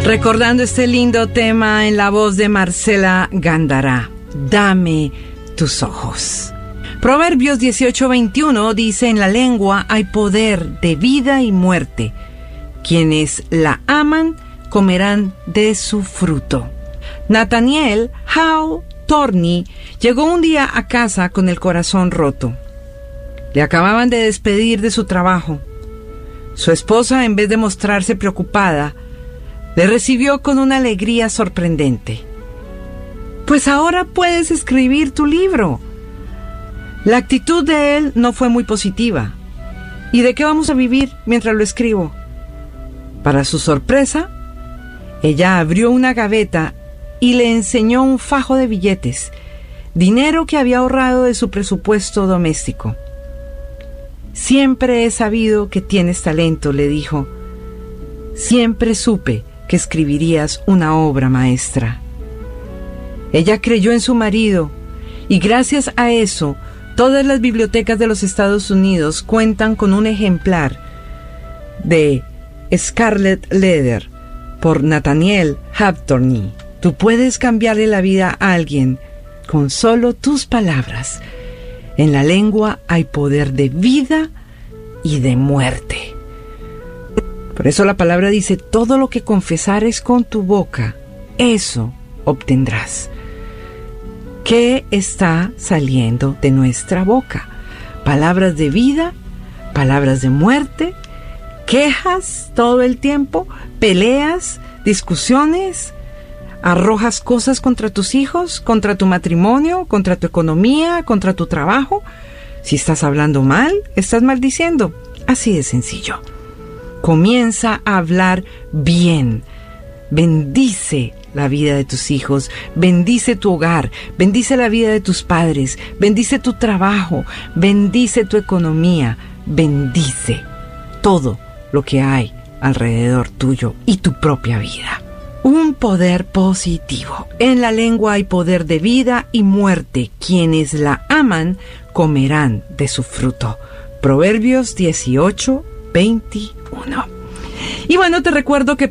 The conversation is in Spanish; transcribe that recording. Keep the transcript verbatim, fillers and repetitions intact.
Recordando este lindo tema en la voz de Marcela Gándara, Dame tus ojos. Proverbios dieciocho veintiuno dice: en la lengua hay poder de vida y muerte. Quienes la aman comerán de su fruto. Nathaniel Howe Torney llegó un día a casa con el corazón roto. Le acababan de despedir de su trabajo. Su esposa, en vez de mostrarse preocupada, le recibió con una alegría sorprendente. Pues ahora puedes escribir tu libro. La actitud de él no fue muy positiva. ¿Y de qué vamos a vivir mientras lo escribo? Para su sorpresa, ella abrió una gaveta y le enseñó un fajo de billetes, dinero que había ahorrado de su presupuesto doméstico. Siempre he sabido que tienes talento, le dijo. Siempre supe que escribirías una obra maestra. Ella creyó en su marido y gracias a eso todas las bibliotecas de los Estados Unidos cuentan con un ejemplar de Scarlet Letter por Nathaniel Howe Torney. Tú puedes cambiarle la vida a alguien con solo tus palabras. En la lengua hay poder de vida y de muerte. Por eso la palabra dice: todo lo que confesares con tu boca, eso obtendrás. ¿Qué está saliendo de nuestra boca? Palabras de vida, palabras de muerte, quejas todo el tiempo, peleas, discusiones, arrojas cosas contra tus hijos, contra tu matrimonio, contra tu economía, contra tu trabajo. Si estás hablando mal, estás maldiciendo. Así de sencillo. Comienza a hablar bien. Bendice la vida de tus hijos, bendice tu hogar, bendice la vida de tus padres, bendice tu trabajo, bendice tu economía, bendice todo lo que hay alrededor tuyo y tu propia vida. Un poder positivo. En la lengua hay poder de vida y muerte. Quienes la aman comerán de su fruto. Proverbios dieciocho veintiuno. Y bueno, te recuerdo que